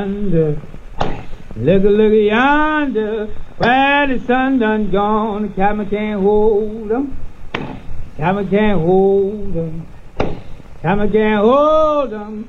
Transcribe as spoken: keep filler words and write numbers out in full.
Look, look yonder, where the sun done gone. The cabin can't hold 'em. Cabin can't hold 'em. Cabin can't hold 'em.